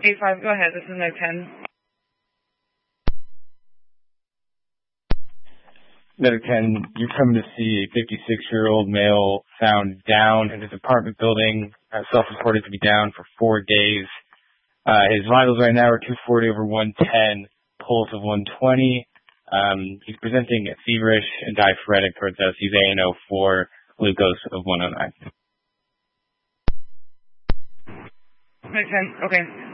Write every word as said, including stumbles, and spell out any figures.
eight five, go ahead. This is Note ten. Note ten, you're coming to see a fifty-six-year-old male found down in his apartment building, uh, self-reported to be down for four days. Uh, his vitals right now are two forty over one ten, pulse of one twenty. Um, he's presenting feverish and diaphoretic towards us. He's A N O four, glucose of one oh nine. Note ten, okay.